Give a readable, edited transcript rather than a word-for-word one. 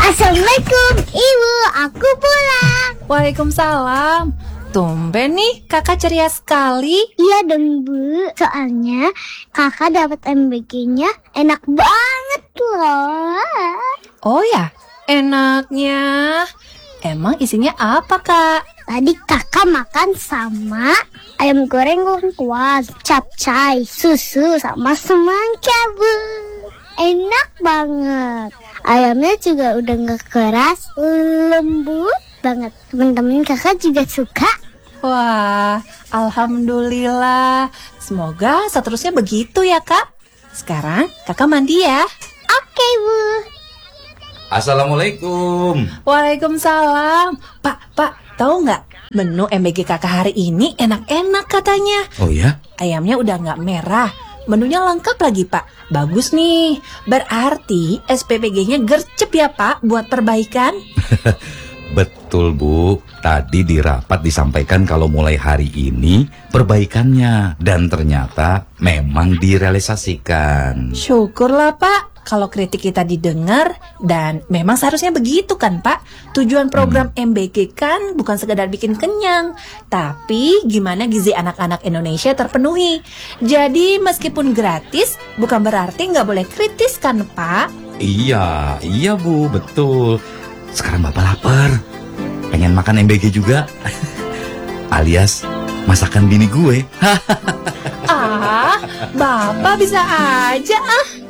Assalamualaikum Ibu, aku pulang. Waalaikumsalam. Tumben nih kakak ceria sekali. Iya dong Bu, soalnya kakak dapat MBG-nya enak banget loh. Oh ya, enaknya. Emang isinya apa kak? Tadi kakak makan sama ayam goreng lengkuas, capcay, susu, sama semangka Bu. Enak banget. Ayamnya juga udah gak keras, lembut banget. Teman-teman kakak juga suka. Wah, alhamdulillah. Semoga seterusnya begitu ya kak. Sekarang kakak mandi ya. Oke Bu. Assalamualaikum. Waalaikumsalam. Pak, tahu nggak? Menu MBG kakak hari ini enak-enak katanya. Oh ya? Ayamnya udah nggak merah. Menunya lengkap lagi pak. Bagus nih. Berarti SPBG-nya gercep ya pak buat perbaikan. Betul Bu. Tadi di rapat disampaikan kalau mulai hari ini perbaikannya. Dan ternyata memang direalisasikan. Syukurlah pak. Kalau kritik kita didengar dan memang seharusnya begitu kan pak. Tujuan program MBG kan bukan sekedar bikin kenyang, tapi gimana gizi anak-anak Indonesia terpenuhi. Jadi meskipun gratis bukan berarti nggak boleh kritis kan pak. Iya Bu, betul. Sekarang Bapak lapar. Pengen makan MBG juga. Alias masakan bini gue. Bapak bisa aja